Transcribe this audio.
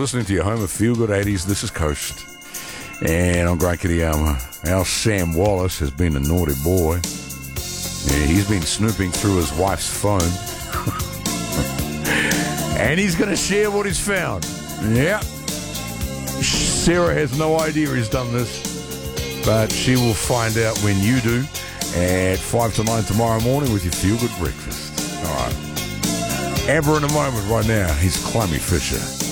listening to your home of Feel Good 80s. This is Coast. And I'm Grant Kitayama. Our Sam Wallace has been a naughty boy. Yeah, he's been snooping through his wife's phone. And he's going to share what he's found. Yeah. Sarah has no idea he's done this, but she will find out when you do at 5 to 9 tomorrow morning with your Feel Good breakfast. All right. Amber in a moment right now. He's Climby Fisher.